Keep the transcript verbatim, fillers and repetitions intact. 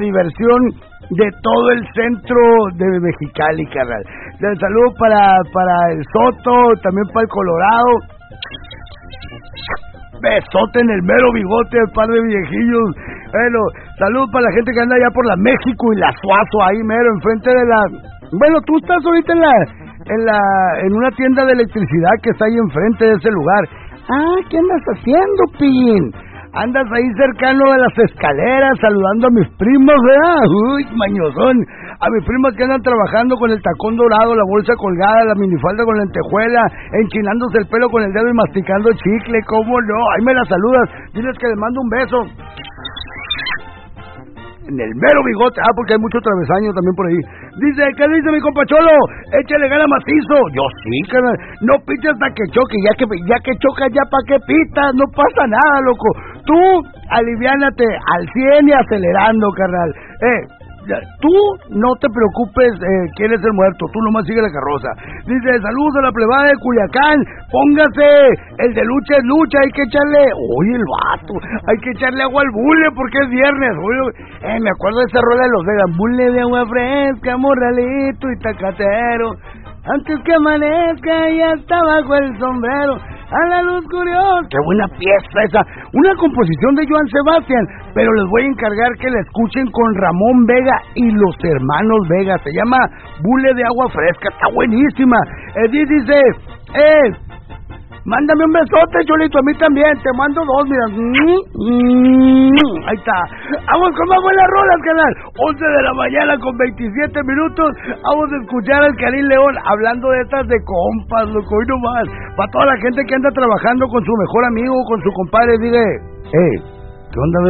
diversión de todo el centro de Mexicali, carnal. Un saludo para, para el Soto, también para el Colorado. Besote en el mero bigote al par de viejillos. Bueno, saludos para la gente que anda allá por la México y la Suazo, ahí mero, enfrente de la... Bueno, tú estás ahorita en la... En la... En una tienda de electricidad que está ahí enfrente de ese lugar. Ah, ¿qué andas haciendo, Pin? Andas ahí cercano de las escaleras saludando a mis primos, ¿verdad? Uy, mañosón. A mis primos que andan trabajando con el tacón dorado, la bolsa colgada, la minifalda con lentejuela, enchinándose el pelo con el dedo y masticando chicle, ¿cómo no? Ahí me la saludas, diles que les mando un beso. En el mero bigote, ah, porque hay mucho travesaño también por ahí. Dice, ¿qué dice mi compa Cholo? Échale gana macizo. Yo sí, carnal. No pites hasta que choque, ya que ya que choca, ya pa' qué pitas, no pasa nada, loco. Tú, aliviánate al cien y acelerando, carnal. Eh, tú no te preocupes, eh, quién es el muerto, tú nomás sigue la carroza. Dice, saludos a la plebada de Culiacán, póngase, el de lucha es lucha, hay que echarle, oye el vato, hay que echarle agua al bule porque es viernes, oye, eh, me acuerdo de esa rola de los Vegas, bule de agua fresca, morralito y tacatero, antes que amanezca ya está bajo el sombrero, a la luz curiosa. Qué buena pieza esa, una composición de Joan Sebastián, pero les voy a encargar que la escuchen con Ramón Vega y los hermanos Vega, se llama Bule de agua fresca, está buenísima. Eh, dice, eh, mándame un besote, Cholito, a mí también, te mando dos, mira, ahí está. Vamos con más buenas rolas, canal, once de la mañana con veintisiete minutos, vamos a escuchar al Karim León, hablando de estas de compas, loco, y no más, para toda la gente que anda trabajando con su mejor amigo, con su compadre, diga, eh, ¿qué onda,